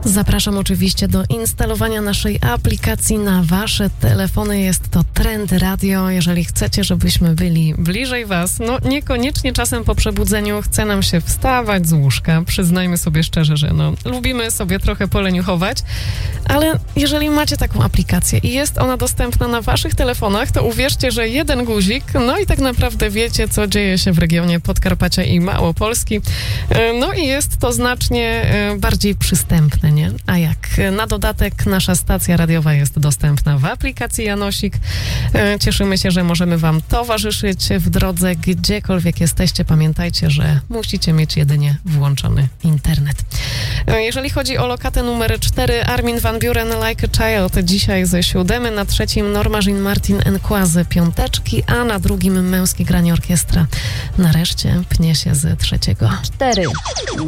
Zapraszam oczywiście do instalowania naszej aplikacji na wasze telefony. Jest to Trend Radio. Jeżeli chcecie, żebyśmy byli bliżej was, niekoniecznie czasem po przebudzeniu chce nam się wstawać z łóżka. Przyznajmy sobie szczerze, że lubimy sobie trochę poleniuchować, ale jeżeli macie taką aplikację i jest ona dostępna na waszych telefonach, to uwierzcie, że jeden guzik, i tak naprawdę wiecie, co dzieje się w regionie Podkarpacia i Małopolski. I jest to znacznie bardziej przystępne, nie? A jak na dodatek nasza stacja radiowa jest dostępna w aplikacji Janosik. Cieszymy się, że możemy wam towarzyszyć w drodze, gdziekolwiek jesteście. Pamiętajcie, że musicie mieć jedynie włączony internet. Jeżeli chodzi o lokatę numer 4, Armin van Buuren, Like a Child, dzisiaj ze 7, na 3 Norma Jean Martin Enquazy, 5, a na 2 Męskie Granie Orkiestra. Nareszcie pnie się z 3. 4.